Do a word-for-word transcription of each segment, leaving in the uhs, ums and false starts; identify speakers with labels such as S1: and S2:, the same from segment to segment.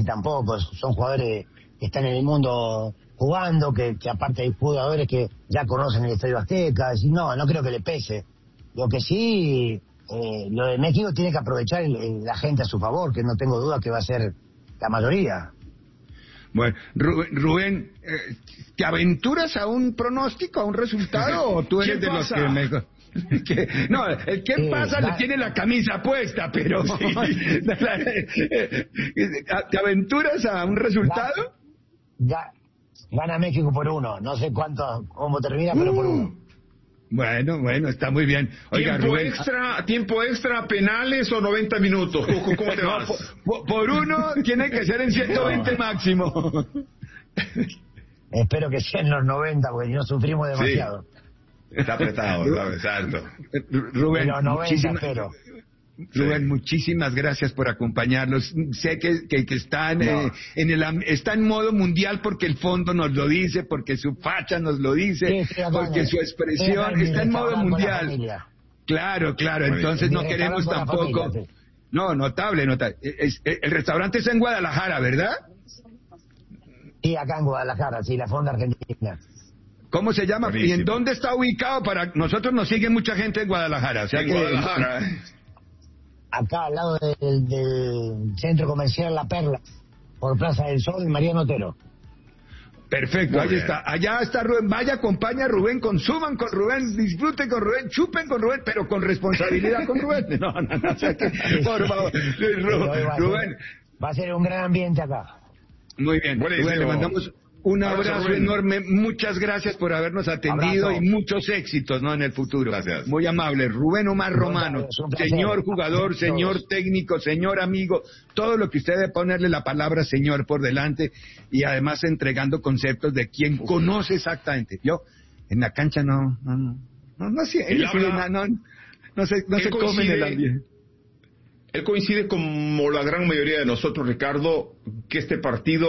S1: tampoco, son jugadores que están en el mundo jugando, que, que aparte hay jugadores que ya conocen el Estadio Azteca, y no, no creo que le pese. Lo que sí, eh, lo de México tiene que aprovechar el, el, la gente a su favor, que no tengo duda que va a ser la mayoría.
S2: Bueno, Rubén, Rubén eh, ¿te aventuras a un pronóstico, a un resultado, o tú eres de los que mejor? Que, no, el que sí, pasa va... le tiene la camisa puesta, pero sí. ¿Te aventuras a un resultado?
S1: Ya, gana México por uno, no sé cuánto, cómo termina, uh. pero por uno.
S2: Bueno, bueno, está muy bien.
S3: Oiga, ¿Tiempo Rubén, extra, tiempo extra, penales o noventa minutos? ¿Cómo, cómo te vas?
S2: No, por, por uno tiene que ser en ciento veinte no. máximo.
S1: Espero que sea en los noventa, porque no sufrimos demasiado.
S3: Sí. Está apretado, ¿sabes? Exacto.
S2: Rubén,
S1: noventa,
S2: muchísimas,
S1: pero...
S2: Rubén, sí. muchísimas gracias por acompañarnos. Sé que, que, que están, no. eh, en el, está en modo mundial porque el fondo nos lo dice, porque su facha nos lo dice, sí, porque su expresión sí, está en modo mundial. Claro, claro, muy entonces bien. No queremos tampoco... Familia, sí. No, notable, notable. Es, es, el restaurante está en Guadalajara, ¿verdad?
S1: Sí, acá en Guadalajara, sí, la Fonda Argentina.
S2: ¿Cómo se llama? Buenísimo. ¿Y en dónde está ubicado? Para nosotros nos sigue mucha gente en Guadalajara. O sea
S3: en
S2: que,
S3: Guadalajara.
S1: Acá al lado del, del centro comercial La Perla, por Plaza del Sol, Mariano Otero.
S2: Perfecto, ahí está. Allá está Rubén. Vaya, acompaña a Rubén, consuman con Rubén, disfruten con Rubén, chupen con Rubén, pero con responsabilidad con Rubén. No, no, no. O sea que, por favor, Rubén.
S1: Va a ser un gran ambiente acá.
S2: Muy bien, buenísimo. Rubén, le mandamos un abrazo Rubén. enorme, muchas gracias por habernos atendido abrazo. Y muchos éxitos, ¿no? En el futuro. Gracias. Muy amable. Rubén Omar Romano, señor jugador, señor técnico, señor amigo, todo lo que usted debe ponerle la palabra señor por delante y además entregando conceptos de quien conoce exactamente. Yo, en la cancha no, no, no, no, no, sé, él habla, no, no, no se, no se come en el ambiente.
S3: Él coincide como la gran mayoría de nosotros, Ricardo, que este partido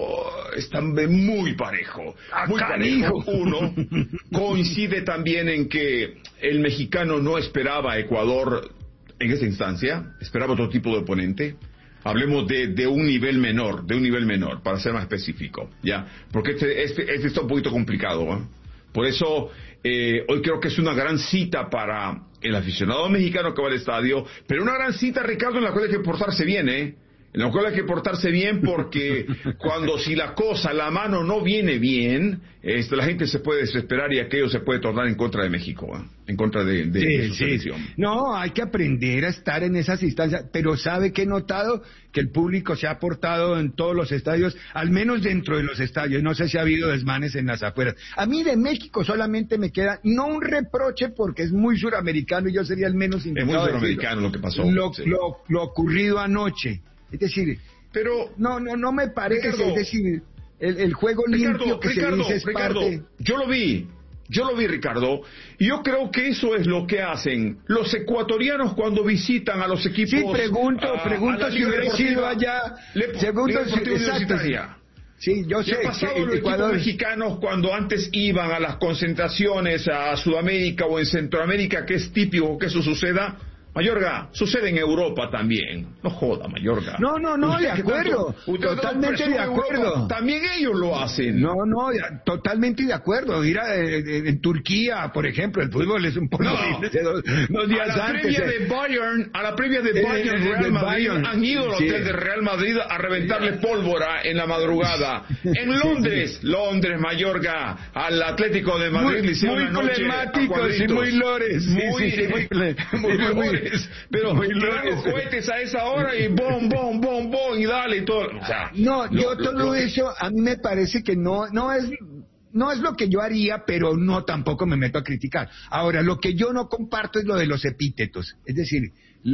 S3: está muy parejo. Muy parejo. Uno, coincide también en que el mexicano no esperaba a Ecuador en esa instancia, esperaba otro tipo de oponente. Hablemos de, de un nivel menor, de un nivel menor, para ser más específico, ¿ya? Porque este, este, este está un poquito complicado, ¿eh? Por eso, eh, hoy creo que es una gran cita para el aficionado mexicano que va al estadio, pero una gran cita, Ricardo, en la cual hay que portarse bien, ¿eh? En la cual hay que portarse bien porque cuando si la cosa, la mano no viene bien, este, la gente se puede desesperar y aquello se puede tornar en contra de México, ¿eh? En contra de, de,
S2: sí,
S3: de su
S2: sí.
S3: selección.
S2: No, hay que aprender a estar en esas instancias, pero ¿sabe que he notado? Que el público se ha portado en todos los estadios, al menos dentro de los estadios, no sé si ha habido desmanes en las afueras. A mí de México solamente me queda, no un reproche porque es muy suramericano y yo sería el menos indicado.
S3: Es muy suramericano lo que pasó.
S2: Lo,
S3: sí.
S2: lo, lo ocurrido anoche. Es decir, pero no no no me parece, Ricardo, es decir, el, el juego limpio Ricardo, que Ricardo, se dice es
S3: Ricardo,
S2: parte...
S3: yo lo vi, yo lo vi, Ricardo, y yo creo que eso es lo que hacen los ecuatorianos cuando visitan a los equipos.
S2: Sí, pregunto, a, pregunto a si hubiera sido allá,
S3: le,
S2: pregunto si universitaria. Sí, yo sé.
S3: ¿Qué ha pasado que los Ecuador... equipos mexicanos cuando antes iban a las concentraciones a Sudamérica o en Centroamérica, que es típico que eso suceda? Mayorga, sucede en Europa también. No joda, Mayorga.
S2: No, no, no, de acuerdo.
S3: Tanto,
S2: totalmente de acuerdo.
S3: Europa, también ellos lo hacen.
S2: No, no, totalmente de acuerdo. Mira, en, en Turquía, por ejemplo, el fútbol es un poco...
S3: No,
S2: dos, dos días
S3: a la
S2: antes,
S3: previa
S2: eh.
S3: de Bayern, a la previa de Bayern, eh, Real Madrid, Bayern. Han ido al hotel sí. de Real Madrid a reventarle pólvora en la madrugada. En Londres, sí. Londres, Mayorga, al Atlético de Madrid
S2: muy,
S3: le hicieron
S2: muy
S3: una noche
S2: emblemáticos y muy lores.
S3: Muy,
S2: sí, sí, sí,
S3: muy, muy, muy lores. Pero tiran los cohetes a esa hora y bom, bom, bom, bom, y dale y todo. O sea,
S2: no,
S3: lo,
S2: yo todo
S3: lo,
S2: eso, a mí me parece que no, no es... No es lo que yo haría, pero no tampoco me meto a criticar. Ahora, lo que yo no comparto es lo de los epítetos. Es decir,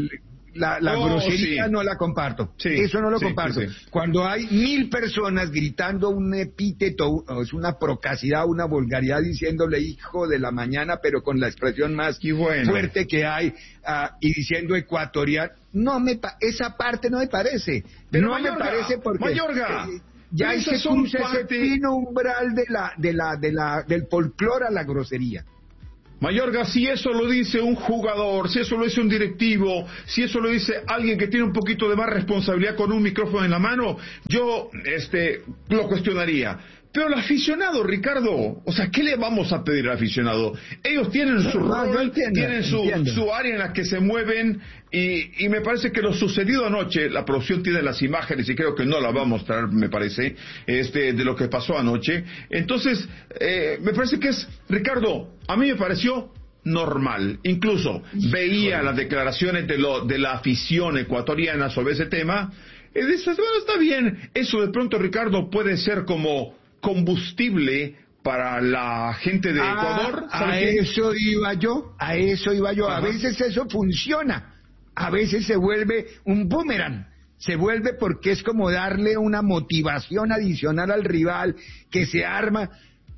S2: la, la oh, grosería sí. no la comparto. Sí, Eso no lo sí, comparto. Sí, sí. Cuando hay mil personas gritando un epíteto, es una procacidad, una vulgaridad, diciéndole hijo de la mañana, pero con la expresión más bueno. fuerte que hay, uh, y diciendo ecuatoriano, no me pa- esa parte no me parece.
S3: Pero
S2: no
S3: Mayorga,
S2: me parece porque...
S3: Mayorga.
S2: Eh, ya hay que cruza parte... ese fino umbral de la, de la, de la, del folclore a la grosería.
S3: Mayorga, si eso lo dice un jugador, si eso lo dice un directivo, si eso lo dice alguien que tiene un poquito de más responsabilidad con un micrófono en la mano, yo este lo cuestionaría. Pero el aficionado, Ricardo, o sea, ¿qué le vamos a pedir al aficionado? Ellos tienen su
S2: no,
S3: rol,
S2: no entiendo,
S3: tienen su, su área en la que se mueven, y, y me parece que lo sucedido anoche, la producción tiene las imágenes y creo que no las va a mostrar, me parece, este, de lo que pasó anoche. Entonces, eh, me parece que es, Ricardo, a mí me pareció normal. Incluso veía las declaraciones de, lo, de la afición ecuatoriana sobre ese tema, y dices, bueno, está bien. Eso de pronto, Ricardo, puede ser como combustible para la gente de Ecuador.
S2: Ah, a eso iba yo, a eso iba yo. Ajá. A veces eso funciona, a veces se vuelve un boomerang, se vuelve porque es como darle una motivación adicional al rival que se arma.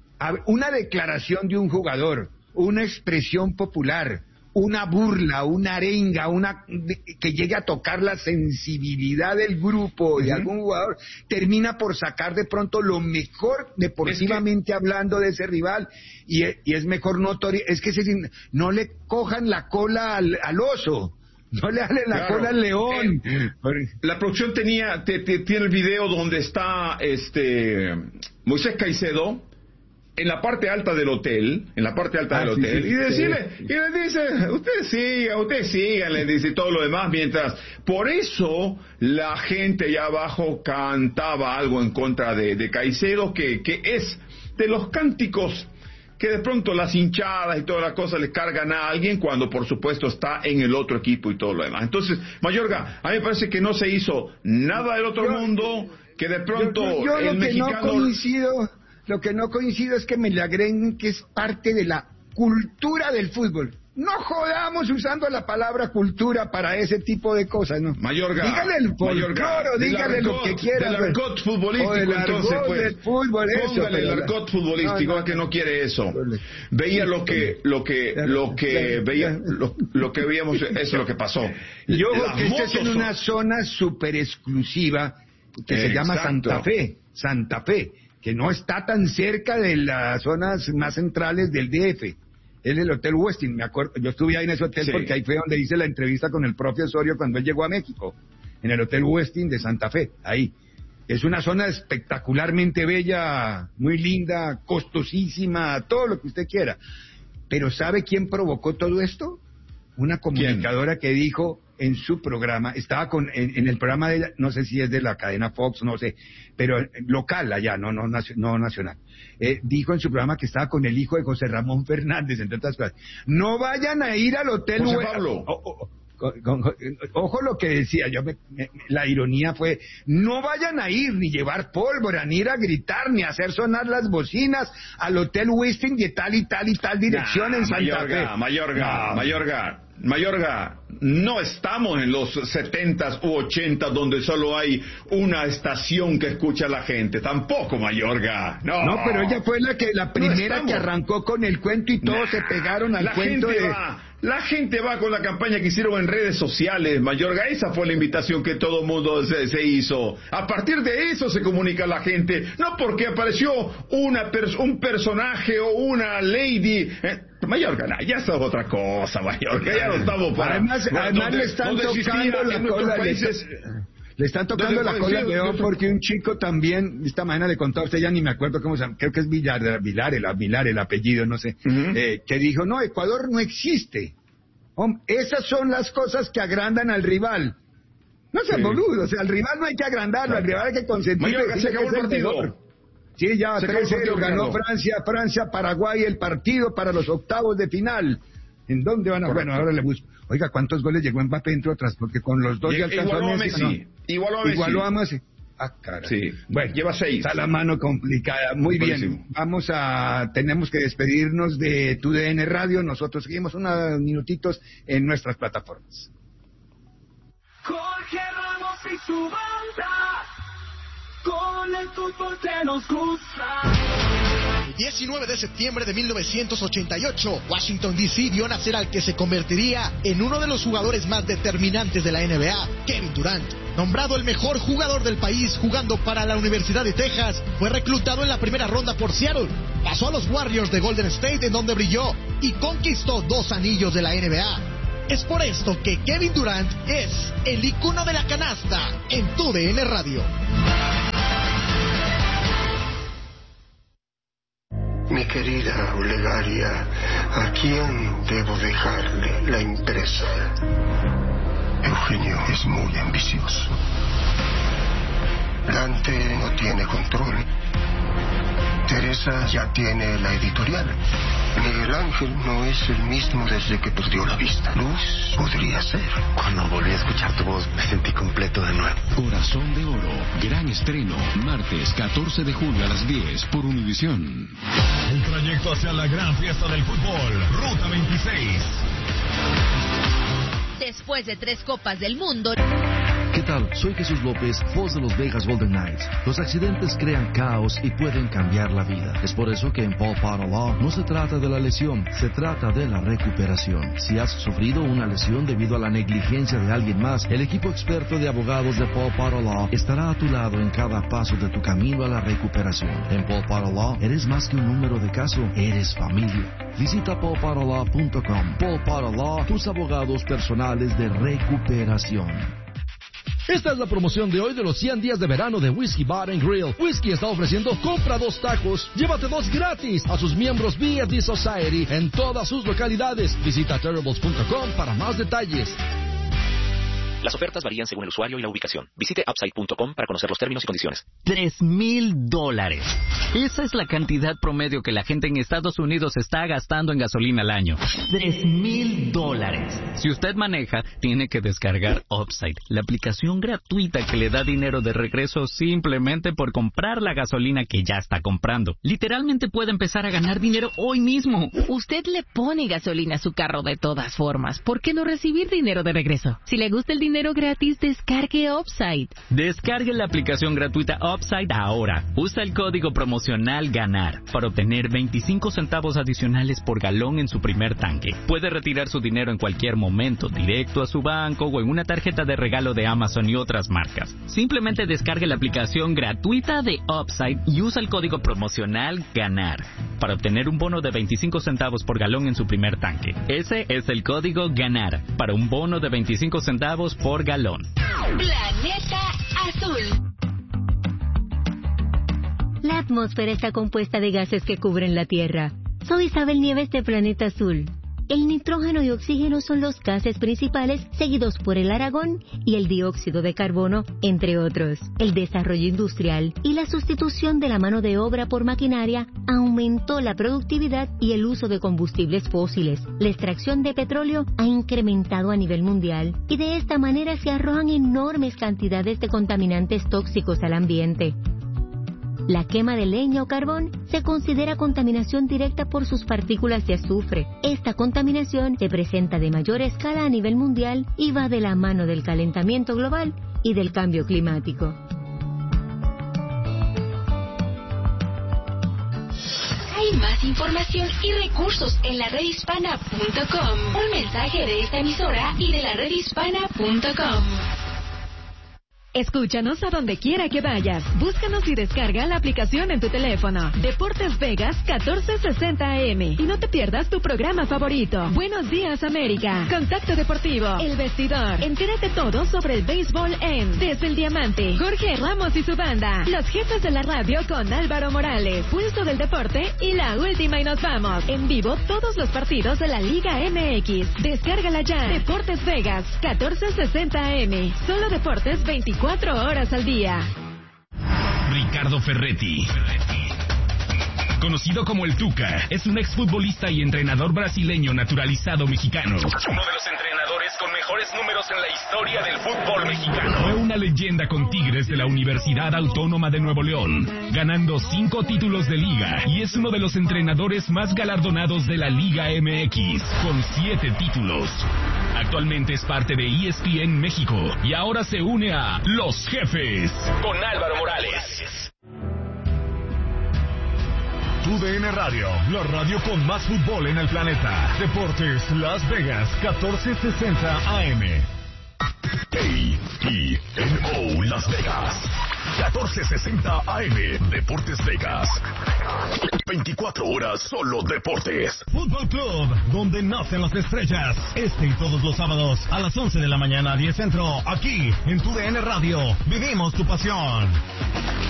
S2: Una declaración de un jugador, una expresión popular, una burla, una arenga, una que llegue a tocar la sensibilidad del grupo de uh-huh. algún jugador, termina por sacar de pronto lo mejor deportivamente es que... hablando de ese rival, y, y es mejor no tori- es que se, no le cojan la cola al, al oso, no le halen la claro. cola al león.
S3: Eh, la producción tenía te, te, tiene el video donde está este Moisés Caicedo en la parte alta del hotel, en la parte alta ah, del sí, hotel, sí, y decirle, sí. y le dice, usted siga, usted siga, le dice todo lo demás, mientras, por eso la gente allá abajo cantaba algo en contra de, de Caicedo, que, que es de los cánticos que de pronto las hinchadas y todas las cosas le cargan a alguien cuando por supuesto está en el otro equipo y todo lo demás. Entonces, Mayorga, a mí me parece que no se hizo nada del otro yo, mundo, que de pronto
S2: yo, yo, yo
S3: el
S2: lo que
S3: mexicano...
S2: no coincido... Lo que no coincido es que me le agreguen que es parte de la cultura del fútbol. No jodamos usando la palabra cultura para ese tipo de cosas, ¿no?
S3: Mayorga,
S2: dígale el folclore, dígale argot, lo que quiera.
S3: Del argot futbolístico,
S2: del
S3: entonces,
S2: argot
S3: pues.
S2: Del fútbol,
S3: Póngale
S2: eso,
S3: el argot futbolístico, no, no, que no quiere eso. Veía lo que, lo que, lo que veía, lo, lo que veíamos, eso es lo que pasó.
S2: Yo que estés en una zona súper exclusiva que se llama Santa Fe, Santa Fe. Que no está tan cerca de las zonas más centrales del D F. Es el Hotel Westin, me acuerdo, yo estuve ahí en ese hotel sí. porque ahí fue donde hice la entrevista con el propio Osorio cuando él llegó a México, en el Hotel Westin de Santa Fe, ahí. Es una zona espectacularmente bella, muy linda, costosísima, todo lo que usted quiera. Pero ¿sabe quién provocó todo esto? Una comunicadora ¿Quién? que dijo en su programa, estaba con en, en el programa de ella, no sé si es de la cadena Fox, no sé, pero local allá, no no, no nacional, eh, dijo en su programa que estaba con el hijo de José Ramón Fernández, entre otras cosas. No vayan a ir al hotel
S3: José Pablo.
S2: O, o, Con, con, con, ojo lo que decía, yo me, me, la ironía fue, no vayan a ir ni llevar pólvora, ni ir a gritar, ni hacer sonar las bocinas al Hotel Westin de tal y tal y tal dirección nah, en Santa
S3: Mayorga,
S2: Fe.
S3: Mayorga, no. Mayorga, Mayorga, no estamos en los setentas u ochentas donde solo hay una estación que escucha a la gente, tampoco, Mayorga, no.
S2: No, pero ella fue la que la primera no que arrancó con el cuento y todos nah, se pegaron al
S3: la
S2: cuento
S3: gente
S2: de...
S3: va. La gente va con la campaña que hicieron en redes sociales, Mayorga. Esa fue la invitación que todo el mundo se, se hizo. A partir de eso se comunica a la gente. No porque apareció una pers- un personaje o una lady. Eh, Mayorga, nah, ya es otra cosa, Mayorga. Ya no estamos para...
S2: Además, además le están tocando la cola. Países, le están tocando la cola al león porque un chico también, esta mañana le contó a usted, ya ni me acuerdo cómo se llama, creo que es Villar, Vilar, el, Vilar, el apellido, no sé, uh-huh. eh, que dijo, no, Ecuador no existe. Hombre, esas son las cosas que agrandan al rival. No sean sí. boludos, o sea, al rival no hay que agrandarlo, al rival hay que consentirlo.
S3: Mayorga, se acabó el partido.
S2: Sí, ya, tres cero ganó Francia, Francia, Paraguay, el partido para los octavos de final. ¿En dónde van a...? Correcto. Bueno, ahora le busco. Oiga, ¿cuántos goles llegó Mbappé entre otras? Porque con los dos ya alcanzó
S3: a Messi.
S2: ¿no?
S3: Igualó a Messi.
S2: Igualó a Messi. Ah, caray.
S3: Sí.
S2: Bueno,
S3: lleva seis.
S2: Está la mano complicada. Muy Buenísimo. bien. Vamos a... Tenemos que despedirnos de Tu D N Radio. Nosotros seguimos unos minutitos en nuestras plataformas.
S4: Jorge Ramos y su banda. Con el fútbol que nos gusta.
S5: El diecinueve de septiembre de mil novecientos ochenta y ocho, Washington D C vio nacer al que se convertiría en uno de los jugadores más determinantes de la N B A, Kevin Durant. nombrado el mejor jugador del país jugando para la Universidad de Texas, fue reclutado en la primera ronda por Seattle. Pasó a los Warriors de Golden State, en donde brilló y conquistó dos anillos de la N B A. Es por esto que Kevin Durant es el icono de la canasta en tu D N Radio.
S6: Mi querida Olegaria, ¿a quién debo dejarle la empresa? Eugenio es muy ambicioso. Dante no tiene control. Teresa ya tiene la editorial. Miguel Ángel no es el mismo desde que perdió la vista. Luz podría ser.
S7: Cuando volví a escuchar tu voz, me sentí completo de nuevo.
S8: Corazón de Oro, gran estreno, martes catorce de julio a las diez por Univisión.
S9: El trayecto hacia la gran fiesta del fútbol, Ruta veintiséis.
S10: Después de tres Copas del Mundo.
S11: ¿Qué tal? Soy Jesús López, voz de los Vegas Golden Knights. Los accidentes crean caos y pueden cambiar la vida. Es por eso que en Paul Potter Law no se trata de la lesión, se trata de la recuperación. Si has sufrido una lesión debido a la negligencia de alguien más, el equipo experto de abogados de Paul Potter Law estará a tu lado en cada paso de tu camino a la recuperación. En Paul Potter Law eres más que un número de caso, eres familia. Visita paul potter law punto com. Paul Potter Law, tus abogados personales de recuperación.
S12: Esta es la promoción de hoy de los cien días de verano de Whiskey Bar and Grill. Whiskey está ofreciendo compra dos tacos, llévate dos gratis a sus miembros V I D Society en todas sus localidades. Visita terribles punto com para más detalles.
S13: Las ofertas varían según el usuario y la ubicación. Visite upside punto com para conocer los términos y condiciones.
S14: Tres mil dólares. Esa es la cantidad promedio que la gente en Estados Unidos está gastando en gasolina al año. Tres mil dólares. Si usted maneja, tiene que descargar Upside, la aplicación gratuita que le da dinero de regreso simplemente por comprar la gasolina que ya está comprando. Literalmente puede empezar a ganar dinero hoy mismo.
S10: Usted le pone gasolina a su carro de todas formas. ¿Por qué no recibir dinero de regreso? Si le gusta el dinero Dinero gratis, descargue Upside.
S14: Descargue la aplicación gratuita Upside ahora. Usa el código promocional GANAR para obtener veinticinco centavos adicionales por galón en su primer tanque. Puede retirar su dinero en cualquier momento, directo a su banco o en una tarjeta de regalo de Amazon y otras marcas. Simplemente descargue la aplicación gratuita de Upside y usa el código promocional GANAR para obtener un bono de veinticinco centavos por galón en su primer tanque. Ese es el código GANAR para un bono de veinticinco centavos por galón.
S10: Planeta Azul.
S15: La atmósfera está compuesta de gases que cubren la Tierra. Soy Isabel Nieves de Planeta Azul. El nitrógeno y oxígeno son los gases principales, seguidos por el argón y el dióxido de carbono, entre otros. El desarrollo industrial y la sustitución de la mano de obra por maquinaria aumentó la productividad y el uso de combustibles fósiles. La extracción de petróleo ha incrementado a nivel mundial y de esta manera se arrojan enormes cantidades de contaminantes tóxicos al ambiente. La quema de leña o carbón se considera contaminación directa por sus partículas de azufre. Esta contaminación se presenta de mayor escala a nivel mundial y va de la mano del calentamiento global y del cambio climático.
S10: Hay más información y recursos en la red hispana punto com. Un mensaje de esta emisora y de la red hispana punto com.
S16: Escúchanos a donde quiera que vayas. Búscanos y descarga la aplicación en tu teléfono. Deportes Vegas catorce sesenta A M. Y no te pierdas tu programa favorito. Buenos días, América. Contacto Deportivo. El Vestidor. Entérate todo sobre el béisbol en Desde el Diamante. Jorge Ramos y su banda. Los jefes de la radio con Álvaro Morales. Pulso del Deporte y la última y nos vamos. En vivo todos los partidos de la Liga M X. Descárgala ya. Deportes Vegas catorce sesenta A M. Solo deportes veinticuatro horas al día.
S9: Ricardo Ferretti, conocido como el Tuca, es un exfutbolista y entrenador brasileño naturalizado mexicano. Uno de los entrenadores con mejores números en la historia del fútbol mexicano. Fue una leyenda con Tigres de la Universidad Autónoma de Nuevo León, ganando cinco títulos de liga, y es uno de los entrenadores más galardonados de la Liga M X, con siete títulos. Actualmente es parte de E S P N México y ahora se une a Los Jefes con Álvaro Morales. Tu D N Radio, la radio con más fútbol en el planeta. Deportes Las Vegas, catorce sesenta A M.
S17: A I N O Las Vegas. catorce sesenta A M, Deportes Vegas. veinticuatro horas solo deportes.
S18: Fútbol Club, donde nacen las estrellas. Este y todos los sábados a las once de la mañana, diez Centro, aquí en tu D N Radio. Vivimos tu pasión.